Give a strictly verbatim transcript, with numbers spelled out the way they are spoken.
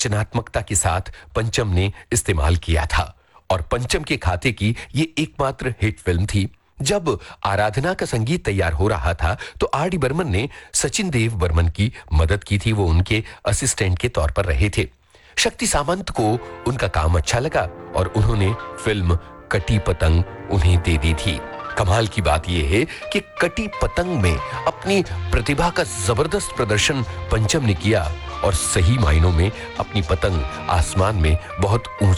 रचनात्मकता के साथ पंचम ने इस्तेमाल किया था और पंचम के खाते की ये एकमात्र हिट फिल्म थी। जब आराधना का संगीत तैयार हो रहा था तो आर डी बर्मन ने सचिन देव बर्मन की मदद की थी। वो उनके असिस्टेंट के तौर पर रहे थे। शक्ति सामंत को उनका काम अच्छा लगा और उन्होंने फिल्म कटी पतंग उन्हें दे दी थी। कमाल की बात यह है कि कटी पतंग में अपनी प्रतिभा का जबरदस्त प्रदर्शन पंचम ने किया और सही मायनों में अपनी पतंग आसमान में बहुत ऊंचा